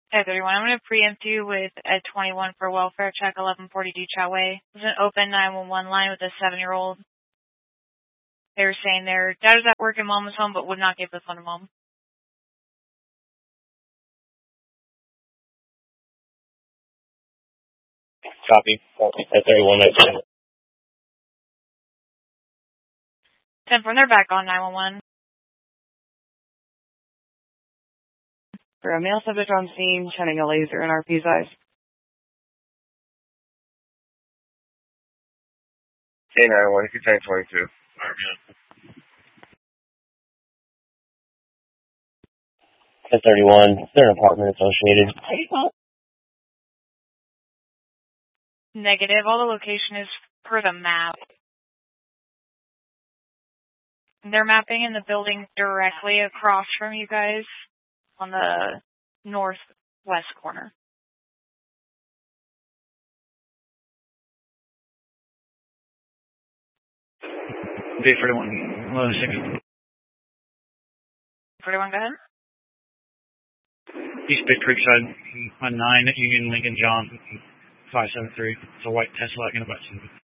1031, I'm going to preempt you with a 21 for welfare check, 1140 Detroit Way. There's an open 911 line with a 7-year-old. They were saying their daughter's at work and mom was home, but would not give the phone to mom. Copy. 1031, 10 from, they're back on 911. For a male subject on scene, shining a laser in RP's eyes. K91, if you're 1022. 1031, they're an apartment associated. Negative. All the location is per the map. They're mapping in the building directly across from you guys on the northwest corner. J41, 11-6. 41, go ahead. East Big Creekside, on 9 Union Lincoln John, 573. It's a white Tesla in a bus.